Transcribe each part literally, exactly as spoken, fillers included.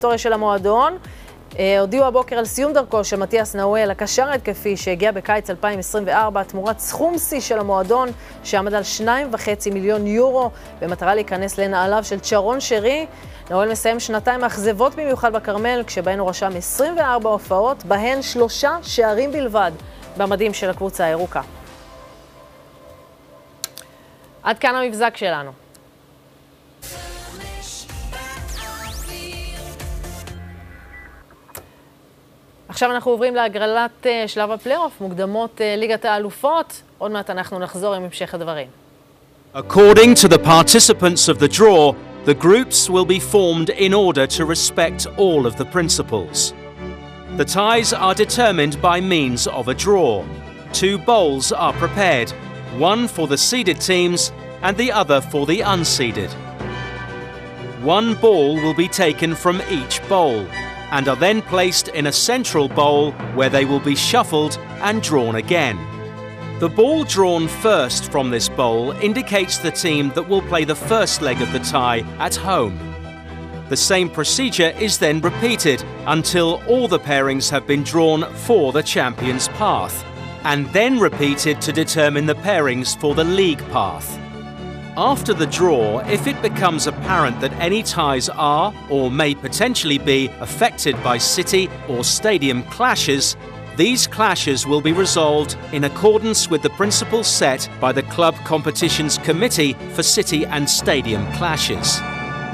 ההיסטוריה של המועדון. הודיעו הבוקר על סיום דרכו של מתיאס נאואל, הקשר ההתקפי שהגיע בקיץ אלפיים עשרים וארבע, תמורת סכום שיא של המועדון שעמד על שניים וחצי מיליון יורו, במטרה להיכנס לנעליו של צ'רון שרי. נאואל מסיים שנתיים מאכזבות במיוחד בכרמל, כשבהן הוא רשם עשרים וארבע הופעות, בהן שלושה שערים בלבד במדים של הקבוצה הירוקה. עד כאן המבזק שלנו. עכשיו אנחנו עוברים להגרלת שלב הפלייאוף, מוקדמות ליגת האלופות. עוד מעט אנחנו נחזור עם המשך הדברים. According to the participants of the draw, the groups will be formed in order to respect all of the principles. The ties are determined by means of a draw. Two bowls are prepared, one for the seeded teams and the other for the unseeded. One ball will be taken from each bowl and are then placed in a central bowl where they will be shuffled and drawn again. The ball drawn first from this bowl indicates the team that will play the first leg of the tie at home. The same procedure is then repeated until all the pairings have been drawn for the champion's path, and then repeated to determine the pairings for the league path. After the draw, if it becomes apparent that any ties are or may potentially be affected by city or stadium clashes, these clashes will be resolved in accordance with the principles set by the Club Competitions Committee for City and Stadium Clashes.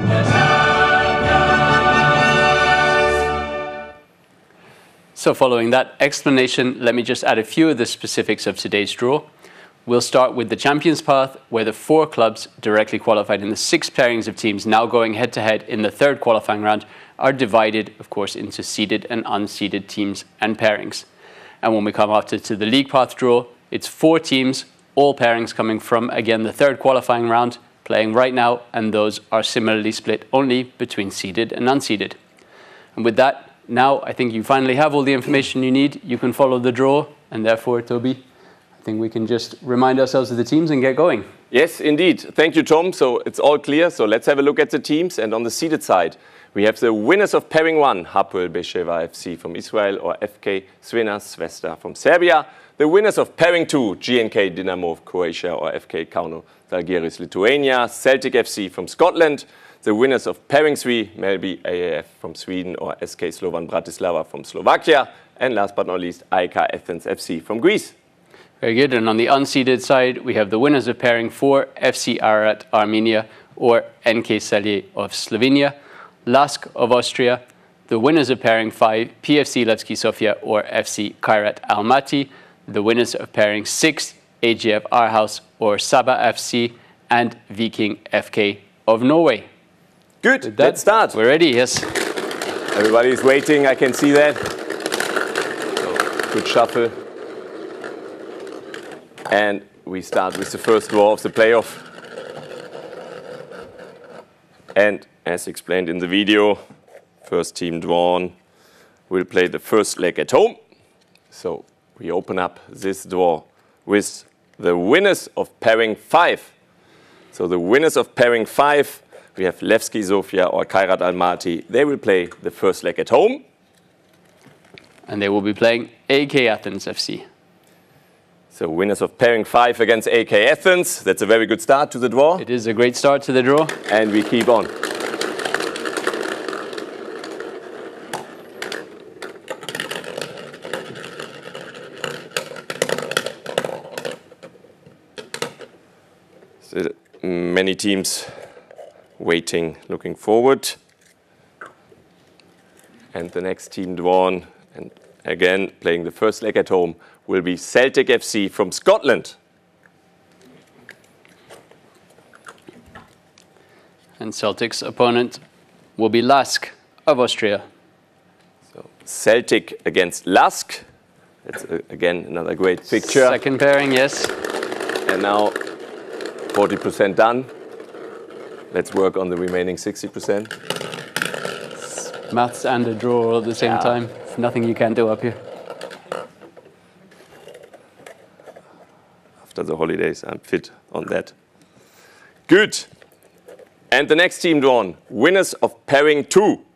So following that explanation, let me just add a few of the specifics of today's draw. We'll start with the Champions Path, where the four clubs directly qualified in the six pairings of teams now going head-to-head in the third qualifying round are divided, of course, into seeded and unseeded teams and pairings. And when we come after to the League Path draw, it's four teams, all pairings coming from, again, the third qualifying round, playing right now, and those are similarly split only between seeded and unseeded. And with that, now I think you finally have all the information you need. You can follow the draw, and therefore, Toby, I think we can just remind ourselves of the teams and get going. Yes, indeed. Thank you, Tom. So it's all clear. So let's have a look at the teams. And on the seeded side, we have the winners of pairing one, Hapoel Beersheva F C from Israel or F K Crvena Zvezda from Serbia. The winners of pairing two, G N K Dinamo of Croatia or F K Kauno Žalgiris Lithuania, Celtic F C from Scotland. The winners of pairing three, Melby A A F from Sweden or S K Slovan Bratislava from Slovakia. And last but not least, A E K Athens F C from Greece. Very good. And on the unseeded side, we have the winners of pairing four, F C Ararat Armenia or N K Celje of Slovenia, Lask of Austria, the winners of pairing five, P F C Levski Sofia or F C Kairat Almaty, the winners of pairing six, A G F Aarhus or Saba F C, and Viking F K of Norway. Good, That, let's start. We're ready, yes. Everybody is waiting, I can see that. So, good shuffle. And we start with the first draw of the playoff. And as explained in the video, first team drawn will play the first leg at home. So we open up this draw with the winners of pairing five. So the winners of pairing five, we have Levski Sofia or Kairat Almaty. They will play the first leg at home. And they will be playing A E K Athens F C. So winners of pairing five against A E K Athens. That's a very good start to the draw. It is a great start to the draw. And we keep on. So many teams waiting, looking forward. And the next team drawn, and again playing the first leg at home, will be Celtic F C from Scotland. And Celtic's opponent will be Lask of Austria. So Celtic against Lask. That's uh, again another great picture. Second pairing, yes. And now forty percent done. Let's work on the remaining sixty percent. Maths and a draw all at the same Yeah. time. There's nothing you can't do up here. After the holidays, I'm fit on that. Good. And the next team drawn, winners of pairing two.